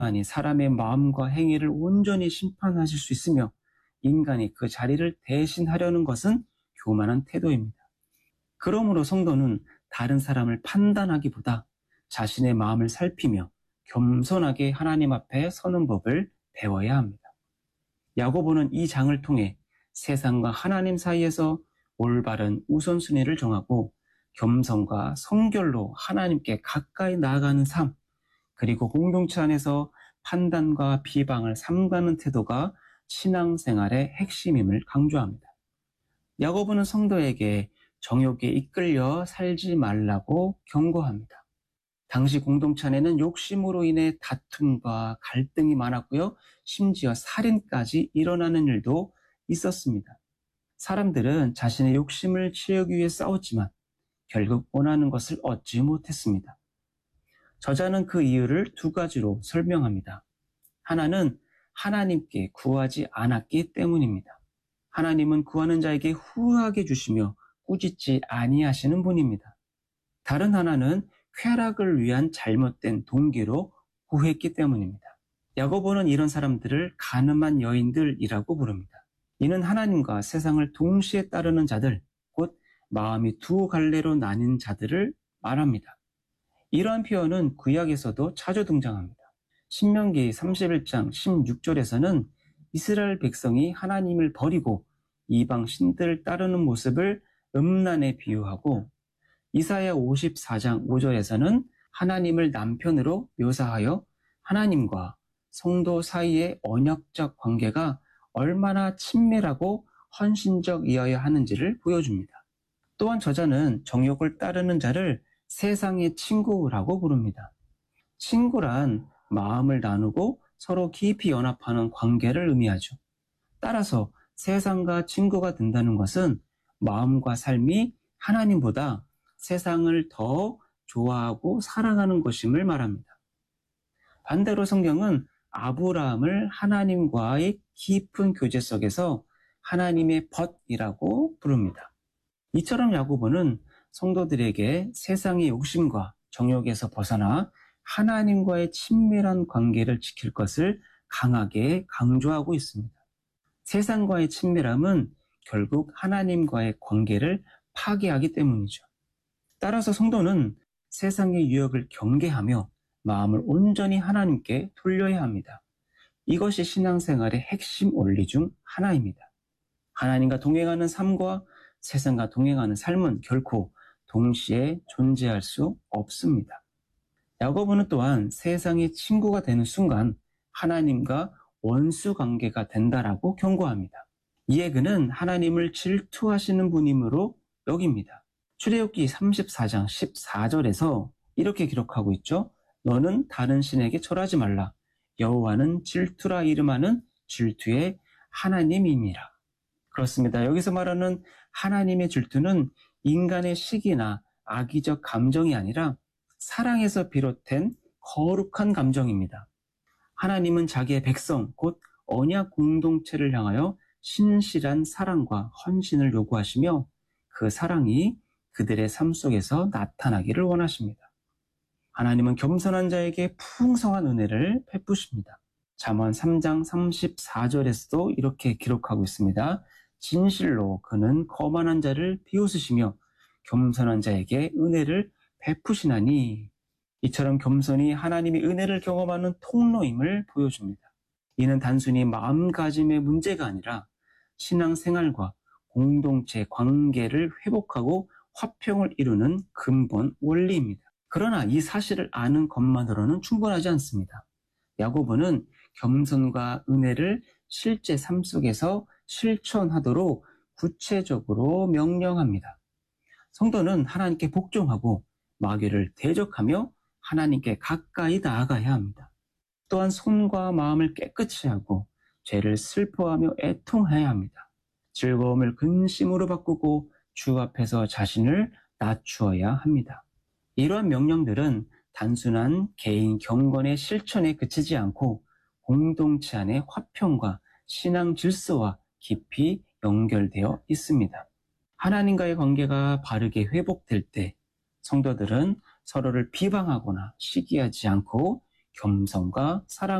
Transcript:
하나님이 사람의 마음과 행위를 온전히 심판하실 수 있으며 인간이 그 자리를 대신하려는 것은 교만한 태도입니다. 그러므로 성도는 다른 사람을 판단하기보다 자신의 마음을 살피며 겸손하게 하나님 앞에 서는 법을 배워야 합니다. 야고보는 이 장을 통해 세상과 하나님 사이에서 올바른 우선순위를 정하고 겸손과 성결로 하나님께 가까이 나아가는 삶, 그리고 공동체 안에서 판단과 비방을 삼가는 태도가 신앙생활의 핵심임을 강조합니다. 야고보는 성도에게 정욕에 이끌려 살지 말라고 경고합니다. 당시 공동체 안에는 욕심으로 인해 다툼과 갈등이 많았고요. 심지어 살인까지 일어나는 일도 있었습니다. 사람들은 자신의 욕심을 채우기 위해 싸웠지만 결국 원하는 것을 얻지 못했습니다. 저자는 그 이유를 두 가지로 설명합니다. 하나는 하나님께 구하지 않았기 때문입니다. 하나님은 구하는 자에게 후하게 주시며 꾸짖지 아니하시는 분입니다. 다른 하나는 쾌락을 위한 잘못된 동기로 구했기 때문입니다. 야고보는 이런 사람들을 간음한 여인들이라고 부릅니다. 이는 하나님과 세상을 동시에 따르는 자들, 곧 마음이 두 갈래로 나뉜 자들을 말합니다. 이러한 표현은 구약에서도 자주 등장합니다. 신명기 31장 16절에서는 이스라엘 백성이 하나님을 버리고 이방 신들을 따르는 모습을 음란에 비유하고, 이사야 54장 5절에서는 하나님을 남편으로 묘사하여 하나님과 성도 사이의 언약적 관계가 얼마나 친밀하고 헌신적이어야 하는지를 보여줍니다. 또한 저자는 정욕을 따르는 자를 세상의 친구라고 부릅니다. 친구란 마음을 나누고 서로 깊이 연합하는 관계를 의미하죠. 따라서 세상과 친구가 된다는 것은 마음과 삶이 하나님보다 세상을 더 좋아하고 사랑하는 것임을 말합니다. 반대로 성경은 아브라함을 하나님과의 깊은 교제 속에서 하나님의 벗이라고 부릅니다. 이처럼 야고보는 성도들에게 세상의 욕심과 정욕에서 벗어나 하나님과의 친밀한 관계를 지킬 것을 강하게 강조하고 있습니다. 세상과의 친밀함은 결국 하나님과의 관계를 파괴하기 때문이죠. 따라서 성도는 세상의 유혹을 경계하며 마음을 온전히 하나님께 돌려야 합니다. 이것이 신앙생활의 핵심 원리 중 하나입니다. 하나님과 동행하는 삶과 세상과 동행하는 삶은 결코 동시에 존재할 수 없습니다. 야고보는 또한 세상의 친구가 되는 순간 하나님과 원수 관계가 된다라고 경고합니다. 이에 그는 하나님을 질투하시는 분이므로 여깁니다. 출애굽기 34장 14절에서 이렇게 기록하고 있죠. 너는 다른 신에게 절하지 말라. 여호와는 질투라 이름하는 질투의 하나님이니라. 그렇습니다. 여기서 말하는 하나님의 질투는 인간의 시기나 악의적 감정이 아니라 사랑에서 비롯된 거룩한 감정입니다. 하나님은 자기의 백성, 곧 언약 공동체를 향하여 신실한 사랑과 헌신을 요구하시며 그 사랑이 그들의 삶 속에서 나타나기를 원하십니다. 하나님은 겸손한 자에게 풍성한 은혜를 베푸십니다. 잠언 3장 34절에서도 이렇게 기록하고 있습니다. 진실로 그는 거만한 자를 비웃으시며 겸손한 자에게 은혜를 베푸시나니. 이처럼 겸손이 하나님의 은혜를 경험하는 통로임을 보여줍니다. 이는 단순히 마음가짐의 문제가 아니라 신앙생활과 공동체 관계를 회복하고 화평을 이루는 근본 원리입니다. 그러나 이 사실을 아는 것만으로는 충분하지 않습니다. 야고보는 겸손과 은혜를 실제 삶 속에서 실천하도록 구체적으로 명령합니다. 성도는 하나님께 복종하고 마귀를 대적하며 하나님께 가까이 나아가야 합니다. 또한 손과 마음을 깨끗이 하고 죄를 슬퍼하며 애통해야 합니다. 즐거움을 근심으로 바꾸고 주 앞에서 자신을 낮추어야 합니다. 이러한 명령들은 단순한 개인 경건의 실천에 그치지 않고 공동체 안의 화평과 신앙 질서와 깊이 연결되어 있습니다. 하나님과의 관계가 바르게 회복될 때 성도들은 서로를 비방하거나 시기하지 않고 겸손과 사랑